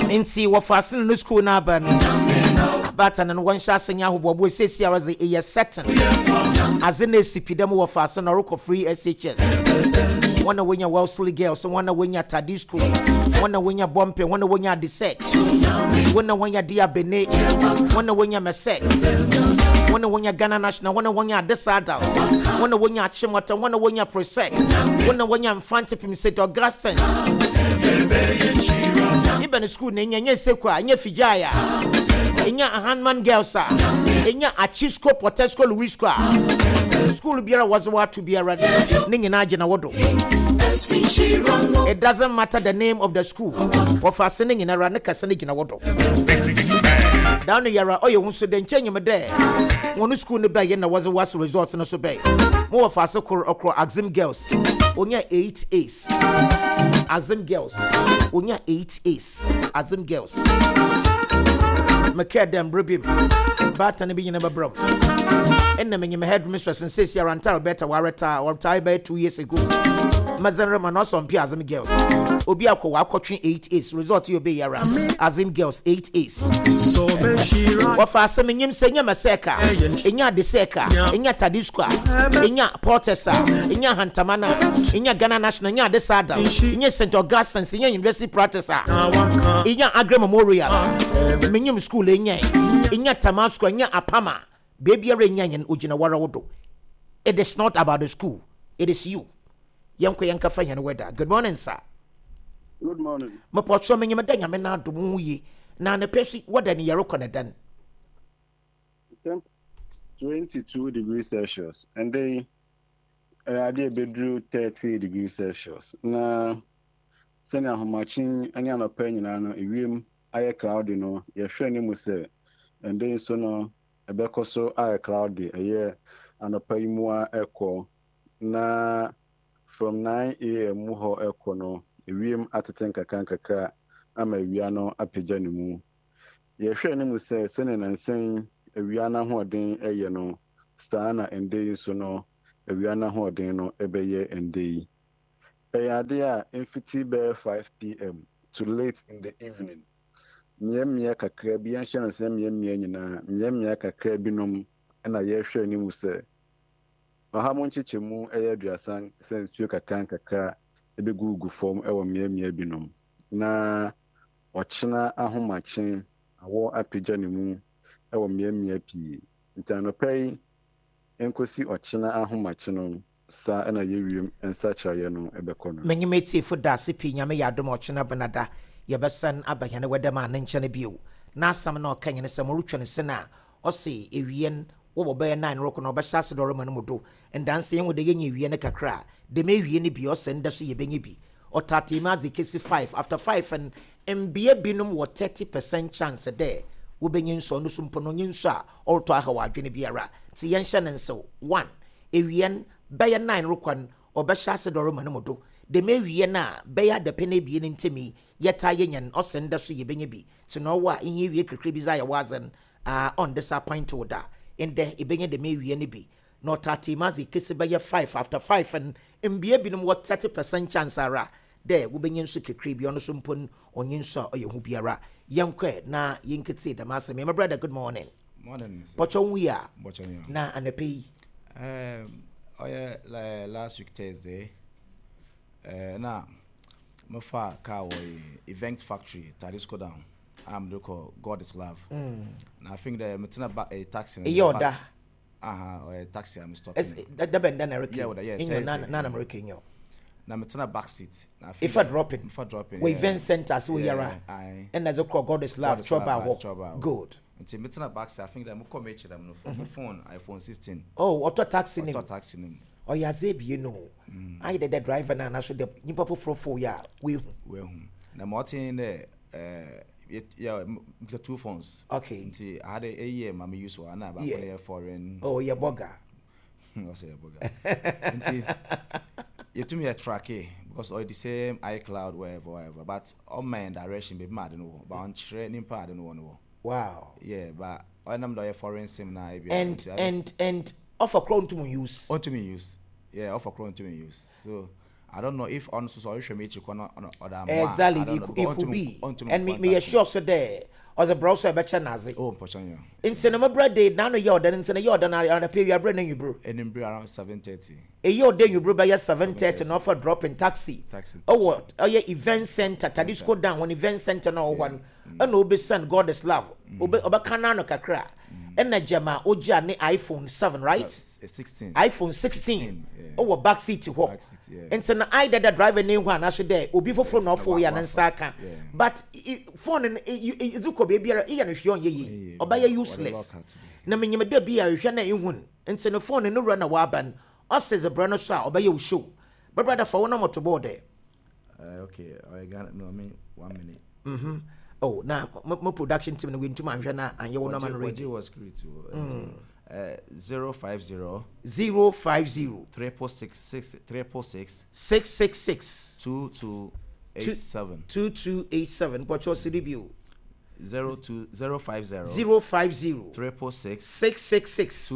Inti wa fasten no school na ban. But and one shot senya who bobo says here as a certain. As in a CPDM wa fasten or free SHS. One when your Wellesley girls, one when your Tadi school, one when your bumpy, one when your desert, one when your dear Bene, one when your Messet, one when your Ghana National, one when your Desadal, one when your Chimota, one when your Prosec, one when your Infantip St. Augustine. Even school name, yes, Sequa, and your Fijaya, and your handman girls, and your Achisco, Potesco, Luisqua. School beer was what to be a ready. It doesn't matter the name of the school. Or for sending in a Ranica Senate in a water. Down the Yara, oh, you won't say then change him a day. One school in the bay and there was a worse resort in a bay. More of us or Axim girls. Only 8 ace. Axim girls. Only 8 ace. Axim girls. McCadam Bribim. But and be never broke. And the men headmistress and says you're until better wareta or tie by 2 years ago. Mazara Manos on Piazam girls. Obiako watching 8 ace. Result to obey Yara. Azim girls 8 ace. So what for some him saying Maseka, Inya Deseka, Inya Tadisqua, Inya Portesa, Inya Hantamana, Inya Ghana National, Inya Desada, Inya St. Augustine, Inya University Practicer, Inya Agra Memorial, Minimum School, Inya Tamasco, Inya Apama, Baby Renyan Ujina Warawodo. It is not about the school, it is you. Yanko Yanka Fayan weather. Good morning, sir. Good morning. My portrait, I'm not doing ye. Now, the person, what any Yarokon done? 22 degrees Celsius, and they drew 30 degrees Celsius. Now, send how much in any opinion, I know, if you are cloudy, no, you're sure you must say, and then so no, a becoso are cloudy a year and a pay more echo. Na from 9 a.m. Muho echo no, if you at a tank a canka. I'm a Viano Apijanimu. Ye sure name say, sending and saying a Viana Hording a yano, Stana and day so no, a Viana Hordino ebeye and day. A idea infity bear 5 p.m. to late in the evening. Nyemiaka Krabian Shan Sam Yemiana, Nyemiaka Krabinum, and I ye sure name say. Mahamonchichimu a drasang sends you a canka car, a big Google form our Miemia na ochina ahomachen awo apija ne mu e wo miamia pii ntanopai enkosi ochina ahomachen no sa na yewiem ensa chaye no ebekono Menyimeti for da sipi nyame yadom ochina benada yebesan abahane wedema na nchene bio na asam na okanye ne samorutwe ne sena osi ewien wo bobe 9 roko no obehya se doro manu mudo ndanse yen wo de yenye ewie ne kakra de me ewie ne bi osenda so yebenye bi Otatimazi kesi 5 after 5 and MBA binum what 30% chance there. Ubenyin so no sumpono nyinsha all to ahawa dwene biara. Ti yensha nso 1 ewien beya 9 rokwan obesha se doro manomodo. De me wie na beya de pene bi ne ntemi yeta yenyan osenda so yebenye bi. To no wa inye wie kekre bi za ya wazan on disappoint oda. In the ebenye de me wie ne bi. No Tatimazi kesi beya 5 after 5 and MBA binum what 30% chance ara. There we begin to create beyond some pun on Yinsa or Yahubiara. Young que na yinkit the master. My brother, good morning. Morning. But on we are. Watching Na and a pay. Last week Thursday. Now, my far car event factory. Tadisco down. I'm looking God is love. Now I think the Matina back a taxi. Yoda. Or a taxi. I'm stopping. That the bend yeah, non-American. Now I'm in a back seat. If I drop in, we event center so we are. And as a call God is love. Trouble. Good. It's a meeting a back seat. I think that I'm coming to them for phone iPhone 16. Oh, auto taxi name. Auto taxi name. Oh yeah, Zeb, you know. I did the driver now. I should the people for 4 years. We well. Now Martin there. Yeah, the 2 phones. Okay. I had a year. Mommy used one. But yeah. Foreign. Oh, yeah, bugger. I say bugger. You to me a track because all the same iCloud whatever. But all my direction be mad no. But on training part no. Wow. Yeah, but I am the foreign sim now. And offer clone to me use. On to me use. Yeah, offer clone to me use. So I don't know if on social media exactly it could be and me assure so there as a browser becha nazi oh pochanya in cinema birthday na no yo then in yo then na pay your brain you bro and around 7:30 e yo then you bro by 7:30 no for drop in taxi oh what oh yeah event center Tadisco down one event center no one and obe send God is love obe kana no kakra and na jama oja ne iPhone 7 right 16 iPhone 16 oh back seat to ho and so I that driver name one I should there obi for no for ya nansaka but phone is ko be bia e ya no hwe ye obaya useless na menyem da bia hwe na ehun and so no phone no run na waban us is a brand so obaya wo show but brother for one motor board there okay I got no I mean 1 minute oh now my production team no win to man hwe na anye wo no man radio was great 050 366 666 2287 but your CDBU 050 366 666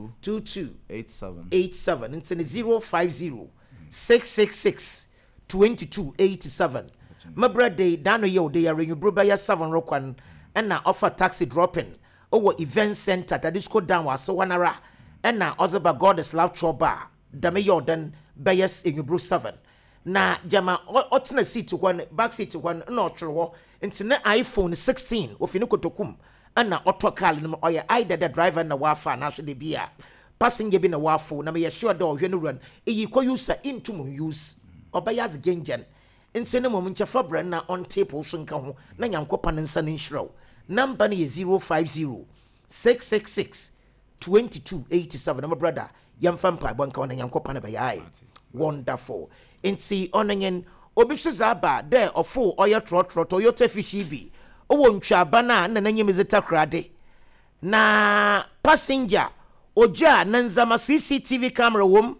2287 it's in 050 666 2287 my brother dano yo they are you bro by 7 rokwan and na offer taxi dropping over event center that is go down was so wanara and na Ozeba God is love choba dame Jordan bayas in you 7 na jama otna seat to one back seat to one no true into na iPhone 16 of you kotokum and na autocar no oya either the driver na wafa na so de bia passenger bi na wafo na me sure do hwe no run e ko user into mo use obayas gengen into no mom nchefa brand na on table so nka ho na nyankopa nsa ne nhiraw number is 050 666 2287 my brother yamfa mpa bonka ona yankopa na bayai wonderful inti onenyen obisu zaba there ofo oya trotro Toyota Fishy bi owo ntwa bana na nanyemezeta krade na passenger oja nanzama CCTV camera wom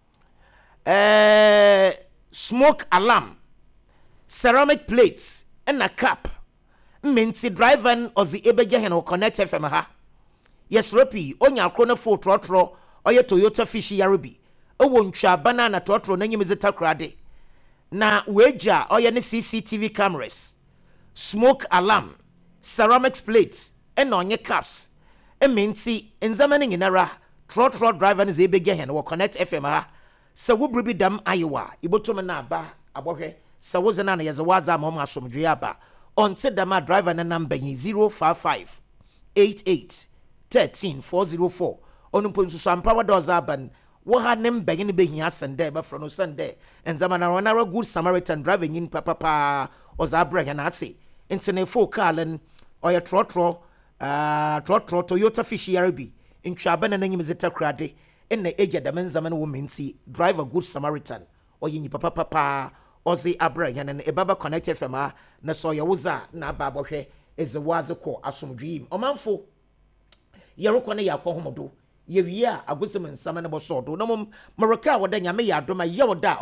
smoke alarm ceramic plates and a cap minti driver ozi ebeje hen o connect FM ha yes ropi onya krona fo trotro oye Toyota Fishy yarubi owo ntwa banana trotro na nyemezeta krade na weja oye ne CCTV cameras smoke alarm ceramic plates and onye caps minti enzamane nyinara trotro driver ne ebeje hen o connect FM ha so wo bribi dam ayewa ibotom na aba abohwe so wo zena na yezawaza ma ma asomdwe aba onto the driver na number 055 88 13 404 onumpo nsusu amprawa doors aban wo ha nem benye ne behia sende ba fro no sende enzama na ronara good Samaritan driver yin papa ozabra ya na ase intene fo kalen oya trotro Toyota Fishy RB intwaba na nanyim zeta krade enne eja da menzama na wo menti driver good Samaritan oyin papa ozi abra ya na ebaba connect FM na so ya wuza na aba abohwe ezewaze ko asomdwim omanfo yerokɔ ne yakɔ homodo yewia agosem nsama ne bosodo na mom maraka woda nyame ya adoma yewoda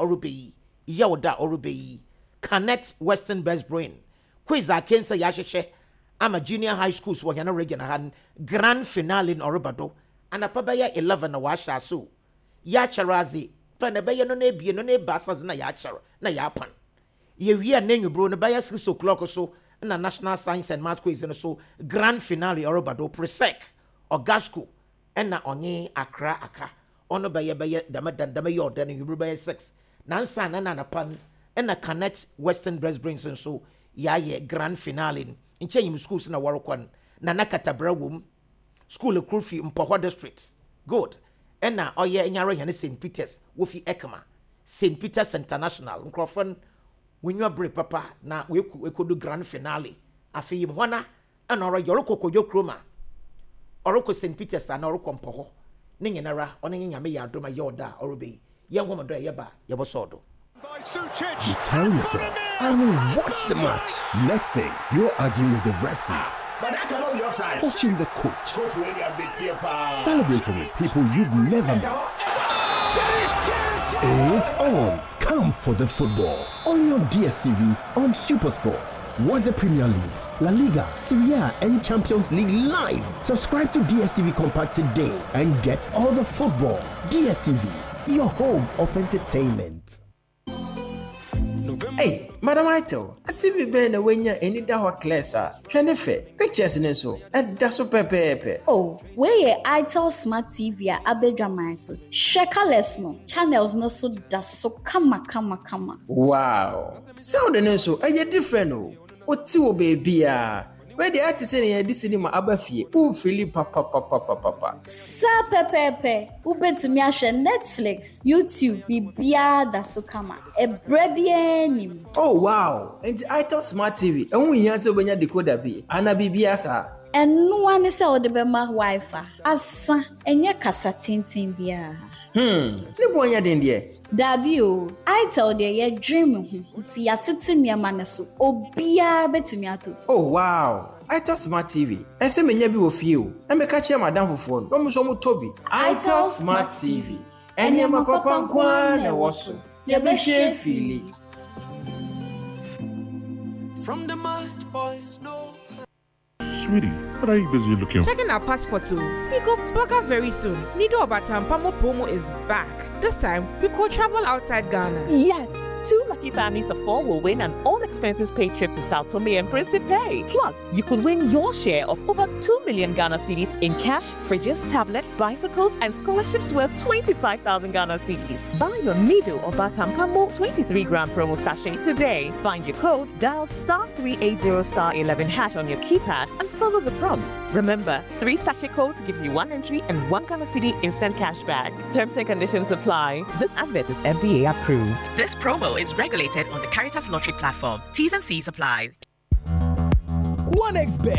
orubeyi connect Western Best Brain quiz akensa ya hwehwe ama junior high schools wo yana region han grand finale in orobado anapa ya 11 na wa hya so ya charazi pa na beye no na ebie no na basa na ya chara na ya pan yewia na nwubro no baya 6 o'clock so na National Science and Math quiz no so grand finale orobado presec Ogasco na onye akra aka ono beye dama yordan nwubro baya 6 nansa na pan na connect Western Best Brains so ya ye grand finale in schools na warokwan na nakatabra wom school Kurfi Mpoho district good na oye nyaro hene St Peters wofi Ekama St Peters International nkrofon wenwa bre papa na we kodu grand finale afi hwana na oro yorokoko kroma oroko St Peters na oroko Mpoho ne nyenara onye nyame ya adoma yoda orobe ye nwomodo ye ba ye bosodo. You tell yourself, I will watch the match. Next thing, you're arguing with the referee. But that's not your side. Coaching the coach. Celebrating with people you've never met. It's on. Come for the football. Only on DSTV on SuperSport. Watch the Premier League, La Liga, Serie A, and Champions League live. Subscribe to DSTV Compact today and get all the football. DSTV, your home of entertainment. Madam Itel, a TV ben when you're any dawa classer, Hennefe, pictures in so, and that's pepe. Oh, where Itel Smart TV a abedra so. Shekaless no, channels no so da so kama. Wow. Sound and so, are you different? What two baby? Where the artist in this cinema abafie, who Philip papa. Sa pepe, ube to me ashe Netflix, YouTube, bibia da so kama. E brebieni. Oh wow. And Itel Smart TV, and we answer when you decoder be. Ana bibia sa. And no one is out the bema Wi-Fi. Asa, and ya kasa tintin bia. Libonya dendie. Dabio, I tell you, ye dream. Ti atiti niyama neso. Obia betumi ato. Oh wow. Itel Smart TV. Ese menya bi wo fie o. E me ka chia madam fofo no. No so mo tobi. Itel Smart TV. Enya ma papa nkwa na woso. Ye be hwe fili. From the Mud Boys, no. Sweetie, what are you busy looking for? Checking our passport too. We go bugger very soon. Nido Obatampamo promo is back. This time, we could travel outside Ghana. Yes, 2 lucky families of 4 will win an all-expenses-paid trip to Sao Tome and Principe. Plus, you could win your share of over 2 million Ghana cedis in cash, fridges, tablets, bicycles, and scholarships worth 25,000 Ghana cedis. Buy your Nido Obatampamo 23-gram promo sachet today. Find your code, dial *380*11# on your keypad, and follow the prompts. Remember, 3 sachet codes gives you 1 entry and 1 Ghana cedi instant cash back. Terms and conditions apply. This advert is FDA approved. This promo is regulated on the Caritas Lottery platform. T's and C's apply. 1xBet.